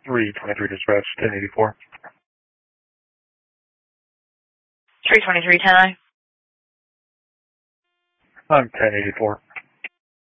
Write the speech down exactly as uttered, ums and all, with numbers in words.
three twenty-three dispatch, ten eighty-four. three twenty-three, ten I. I'm ten eighty-four.